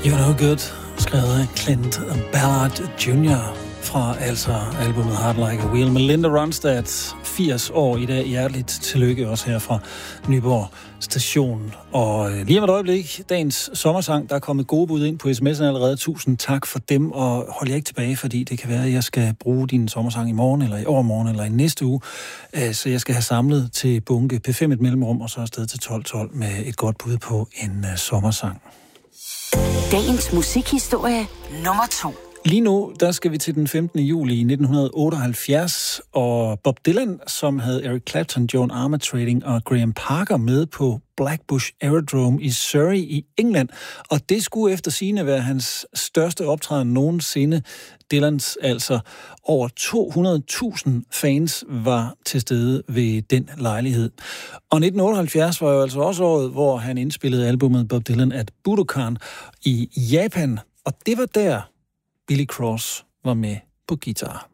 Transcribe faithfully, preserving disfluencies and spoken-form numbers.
You're No Good, skrevet af Clint Ballard junior fra altså albumet Hard Like a Wheel. Melinda Ronstadt, firs år i dag. Hjerteligt tillykke også her fra Nyborg Station. Og lige om et øjeblik, dagens sommersang, der er kommet gode bud ind på sms'en allerede. Tusind tak for dem, og hold jer ikke tilbage, fordi det kan være, at jeg skal bruge din sommersang i morgen, eller i overmorgen, eller i næste uge. Så jeg skal have samlet til bunke P fem et mellemrum, og så afsted til tolv tolv med et godt bud på en sommersang. Dagens musikhistorie nummer to. Lige nu, der skal vi til den femtende juli nitten otteoghalvfjerds, og Bob Dylan, som havde Eric Clapton, Joan Armatrading og Graham Parker med på Blackbush Aerodrome i Surrey i England, og det skulle efter sigende være hans største optræden nogensinde. Dylans, altså over to hundrede tusind fans, var til stede ved den lejlighed. Og nitten otteoghalvfjerds var jo altså også året, hvor han indspillede albumet Bob Dylan at Budokan i Japan, og det var der Billy Cross var med på guitar.